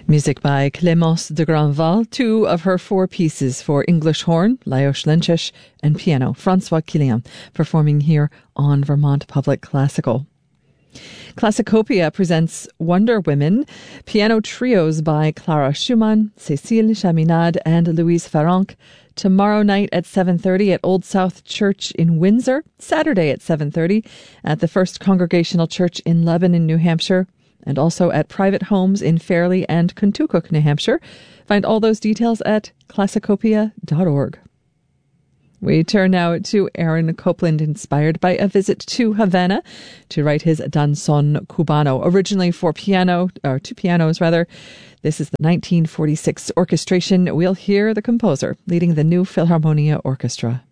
Music by Clémence de Grandval, two of her four pieces for English horn, Lajos Lences, and piano, Francois Kilian, performing here on Vermont Public Classical. Classicopia presents Wonder Women, piano trios by Clara Schumann, Cécile Chaminade, and Louise Farrenc, tomorrow night at 7:30 at Old South Church in Windsor, Saturday at 7:30 at the First Congregational Church in Lebanon, New Hampshire, and also at private homes in Fairleigh and Contoocook, New Hampshire. Find all those details at classicopia.org. We turn now to Aaron Copland, inspired by a visit to Havana to write his Danzón Cubano, originally for piano, or two pianos rather. This is the 1946 orchestration. We'll hear the composer leading the New Philharmonia Orchestra.